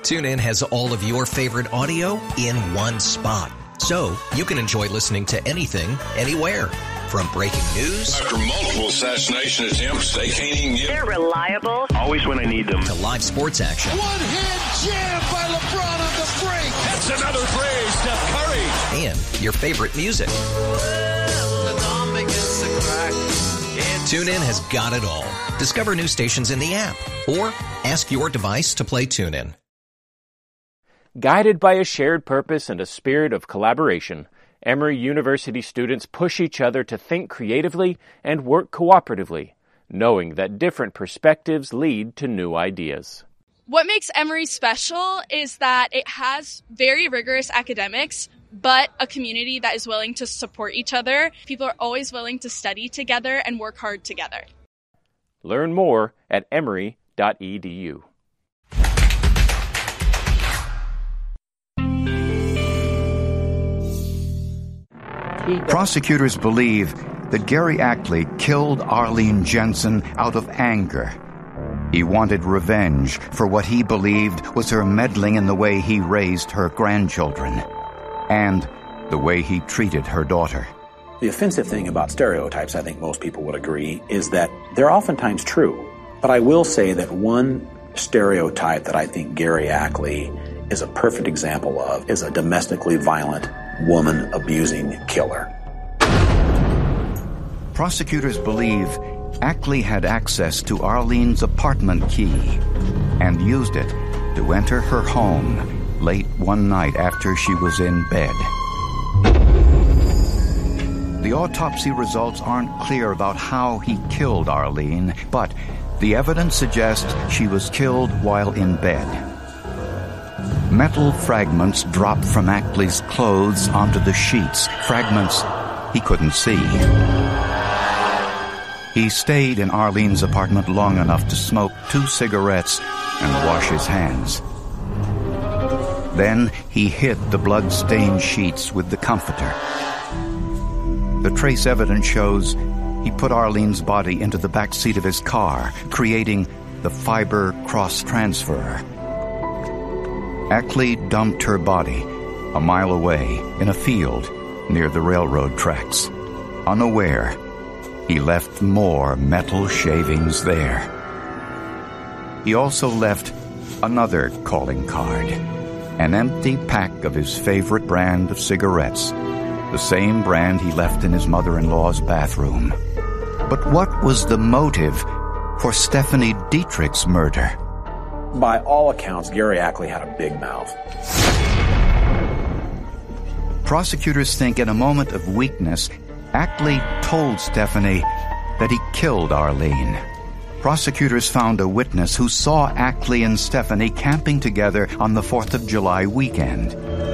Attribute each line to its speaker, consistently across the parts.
Speaker 1: TuneIn has all of your favorite audio in one spot, so you can enjoy listening to anything, anywhere. From breaking news
Speaker 2: after multiple assassination attempts, they can't even get.
Speaker 3: They're reliable.
Speaker 4: Always when I need them.
Speaker 1: To live sports action.
Speaker 5: One-hand jam by LeBron on the break.
Speaker 2: That's another three, Steph Curry.
Speaker 1: And your favorite music. TuneIn has got it all. Discover new stations in the app or ask your device to play TuneIn.
Speaker 6: Guided by a shared purpose and a spirit of collaboration, Emory University students push each other to think creatively and work cooperatively, knowing that different perspectives lead to new ideas.
Speaker 7: What makes Emory special is that it has very rigorous academics, but a community that is willing to support each other. People are always willing to study together and work hard together.
Speaker 6: Learn more at emory.edu.
Speaker 8: Prosecutors believe that Gary Ackley killed Arlene Jensen out of anger. He wanted revenge for what he believed was her meddling in the way he raised her grandchildren and the way he treated her daughter.
Speaker 9: The offensive thing about stereotypes, I think most people would agree, is that they're oftentimes true. But I will say that one stereotype that I think Gary Ackley is a perfect example of is a domestically violent, woman-abusing killer.
Speaker 8: Prosecutors believe Ackley had access to Arlene's apartment key and used it to enter her home late one night after she was in bed. The autopsy results aren't clear about how he killed Arlene, but the evidence suggests she was killed while in bed. Metal fragments dropped from Ackley's clothes onto the sheets, fragments he couldn't see. He stayed in Arlene's apartment long enough to smoke 2 cigarettes and wash his hands. Then he hid the blood-stained sheets with the comforter. The trace evidence shows he put Arlene's body into the back seat of his car, creating the fiber cross-transfer. Ackley dumped her body a mile away in a field near the railroad tracks. Unaware, he left more metal shavings there. He also left another calling card, an empty pack of his favorite brand of cigarettes, the same brand he left in his mother-in-law's bathroom. But what was the motive for Stephanie Dietrich's murder?
Speaker 9: By all accounts, Gary Ackley had a big mouth.
Speaker 8: Prosecutors think in a moment of weakness, Ackley told Stephanie that he killed Arlene. Prosecutors found a witness who saw Ackley and Stephanie camping together on the 4th of July weekend.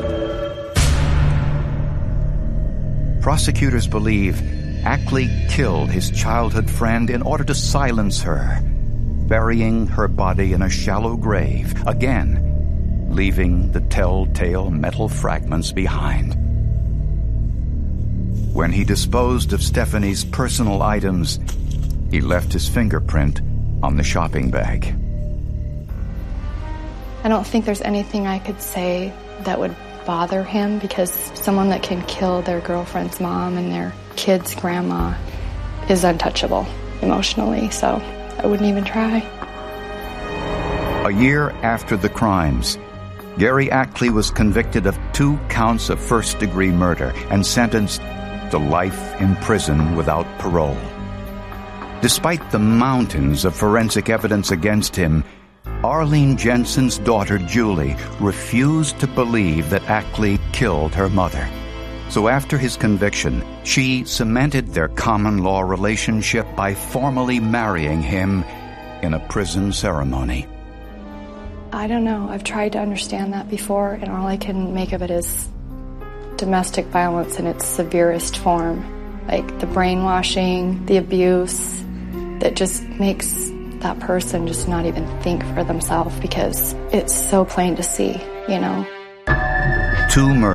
Speaker 8: Prosecutors believe Ackley killed his childhood friend in order to silence her, burying her body in a shallow grave, again, leaving the telltale metal fragments behind. When he disposed of Stephanie's personal items, he left his fingerprint on the shopping bag.
Speaker 10: I don't think there's anything I could say that would bother him, because someone that can kill their girlfriend's mom and their kid's grandma is untouchable emotionally, so I wouldn't even try.
Speaker 8: A year after the crimes, Gary Ackley was convicted of 2 counts of first-degree murder and sentenced to life in prison without parole. Despite the mountains of forensic evidence against him, Arlene Jensen's daughter, Julie, refused to believe that Ackley killed her mother. So after his conviction, she cemented their common-law relationship by formally marrying him in a prison ceremony.
Speaker 10: I don't know. I've tried to understand that before, and all I can make of it is domestic violence in its severest form. Like the brainwashing, the abuse, that just makes that person just not even think for themselves, because it's so plain to see, you know.
Speaker 8: 2 murders.